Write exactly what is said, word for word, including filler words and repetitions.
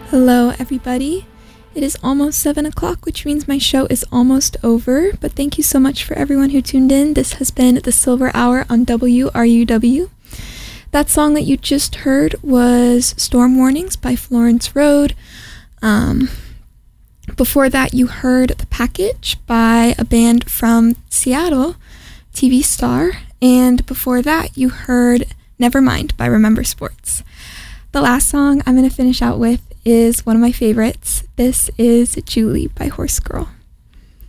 Hello, everybody. It is almost seven o'clock, which means my show is almost over, but thank you so much for everyone who tuned in. This has been the Silver Hour on W R U W. That song that you just heard was Storm Warnings by Florence Road. Um, before that, you heard The Package by a band from Seattle, T V Star. And before that, you heard Nevermind by Remember Sports. The last song I'm going to finish out with is one of my favorites. This is Julie by Horse Girl.